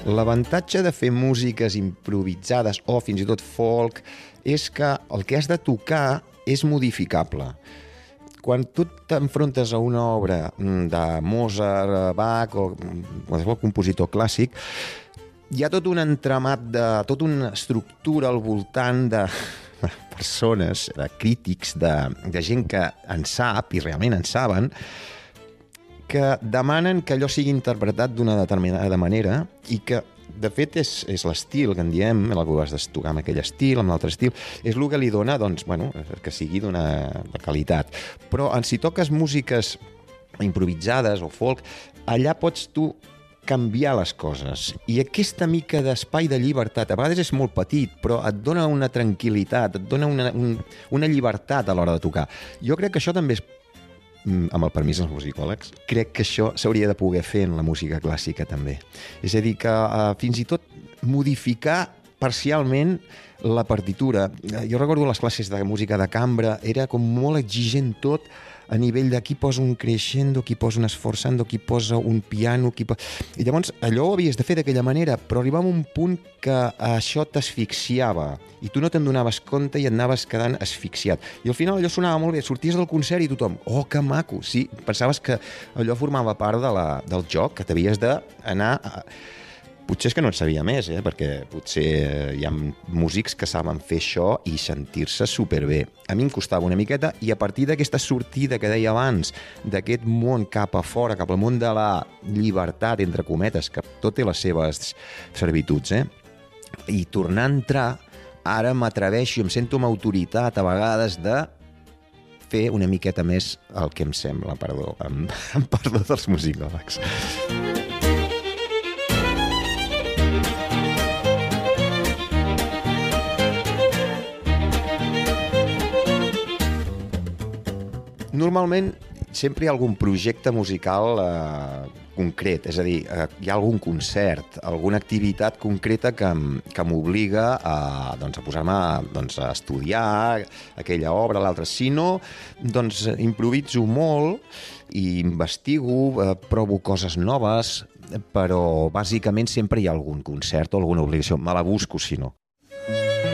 L'avantatge de fer músiques improvisades o fins i tot folk és que el que has de tocar és modificable. Quan tu t'enfrontes a una obra de Mozart, Bach o qualsevol compositor clàssic, hi ha tot un entramat, tota una estructura al voltant de persones, de crítics, de gent que en sap, i realment en saben, que demanen que allò sigui interpretat d'una determinada manera i que, de fet, és l'estil que en diem, el que has de tocar amb aquell estil, amb l'altre estil, és el que li dona, doncs, bueno, que sigui d'una qualitat. Però si toques músiques improvisades o folk, allà pots tu canviar les coses. I aquesta mica d'espai de llibertat, a vegades és molt petit, però et dona una tranquil·litat, et dona una llibertat a l'hora de tocar. Jo crec que això també és, amb el permís dels musicòlegs, crec que això s'hauria de poder fer en la música clàssica també. És a dir, que fins i tot modificar parcialment la partitura. Jo recordo les classes de música de cambra, era com molt exigent tot, a nivell de qui posa un crescendo, qui posa un sforzando, qui posa un piano... I llavors allò ho havies de fer d'aquella manera, però arribava un punt que això t'asfixiava i tu no te'n donaves compte i et anaves quedant asfixiat. I al final allò sonava molt bé, sorties del concert i tothom, oh, que maco! Sí, pensaves que allò formava part del joc, que t'havies d'anar... Potser és que no en sabia més, perquè potser hi ha músics que saben fer això i sentir-se superbé. A mi em costava una miqueta i a partir d'aquesta sortida que deia abans, d'aquest món cap a fora, cap al món de la llibertat, entre cometes, que tot té les seves servituds, i tornar a entrar, ara m'atreveixo, em sento amb autoritat a vegades de fer una miqueta més el que em sembla, perdó, amb perdó dels musicòlegs. Normalment sempre hi ha algun projecte musical concret, és a dir, hi ha algun concert, alguna activitat concreta que m'obliga a posar-me a estudiar aquella obra, l'altra. Si no, doncs improviso molt i investigo, provo coses noves, però bàsicament sempre hi ha algun concert o alguna obligació. Me la busco, si no.